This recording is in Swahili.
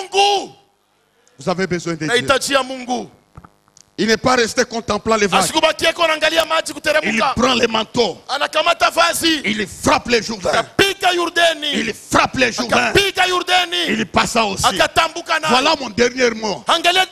Mungu. Vous avez besoin de Dieu. Nahitaji ya Mungu. Il n'est pas resté contemplant les vagues. Asikubakie kwa angalia maji Il kuteremka. prend les manteaux. Anakamata vazi. Il frappe les Jourdains. Akapiga Yordani. Il frappe les Jourdains. Akapiga Yordani. Il passa aussi. Akatambuka nayo. Voilà mon dernier mot. Angalia